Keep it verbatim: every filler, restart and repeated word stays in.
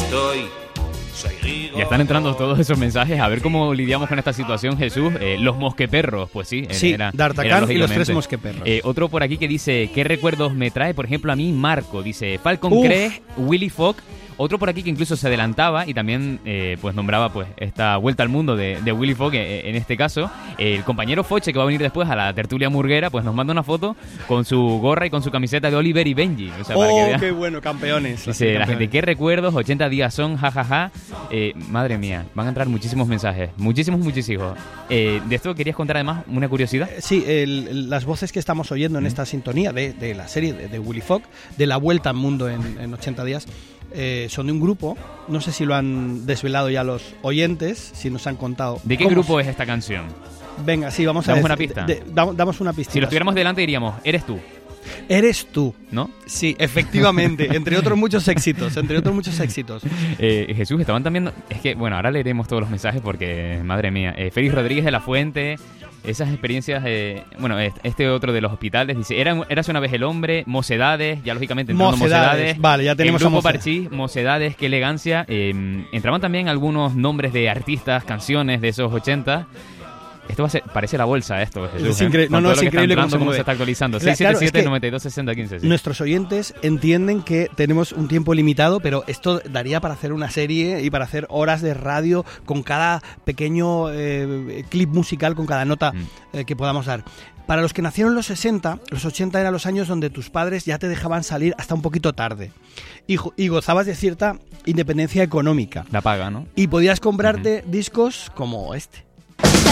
estoy. Ya están entrando todos esos mensajes. A ver cómo lidiamos con esta situación, Jesús. Eh, los mosqueperros, pues sí. Sí, era, D'Artagnan era y los tres mosqueperros. Eh, otro por aquí que dice, ¿qué recuerdos me trae? Por ejemplo, a mí Marco. Dice, Falcon Uf. Crest, Willy Fogg. Otro por aquí que incluso se adelantaba y también eh, pues nombraba pues esta vuelta al mundo de, de Willy Fogg eh, en este caso. El compañero Foche, que va a venir después a la tertulia murguera, pues nos manda una foto con su gorra y con su camiseta de Oliver y Benji. O sea, oh, para que vean. qué bueno, campeones. Dice la campeones. gente, ¿qué recuerdos? ochenta días son, jajaja. Ja, ja. eh, madre mía, van a entrar muchísimos mensajes. Muchísimos, muchísimos. Eh, de esto querías contar además una curiosidad. Sí, el, el, las voces que estamos oyendo en esta sintonía de, de la serie de, de Willy Fogg, de la vuelta al mundo en, en ochenta días, eh, son de un grupo. No sé si lo han desvelado ya los oyentes, si nos han contado. ¿De qué cómo grupo es? es esta canción? Venga, sí, vamos a ¿Damos ver. una pista? De, de, damos, damos una pista. Si lo estuviéramos delante diríamos, eres tú, Eres tú. ¿no? Sí, efectivamente, entre otros muchos éxitos, entre otros muchos éxitos. Eh, Jesús, estaban también... Es que, bueno, ahora leeremos todos los mensajes porque, madre mía. Eh, Félix Rodríguez de la Fuente, esas experiencias... Eh, bueno, este otro de los hospitales dice, Era, érase una vez el hombre, Mocedades, ya lógicamente entrando Mocedades, Mocedades. vale, ya tenemos el grupo a Mocedades. Parchís, Mocedades, qué elegancia. Eh, entraban también algunos nombres de artistas, canciones de esos ochenta. Esto va a ser, parece la bolsa esto, Jesús. Es incre- ¿eh? no, no, es increíble cómo se, cómo se se está actualizando. Claro, seis siete siete, es que noventa y dos, sesenta, quince. Sí. Nuestros oyentes entienden que tenemos un tiempo limitado, pero esto daría para hacer una serie y para hacer horas de radio con cada pequeño eh, clip musical, con cada nota Mm. eh, que podamos dar. Para los que nacieron en los sesenta, los ochenta eran los años donde tus padres ya te dejaban salir hasta un poquito tarde y, y gozabas de cierta independencia económica. La paga, ¿no? Y podías comprarte uh-huh. discos como este.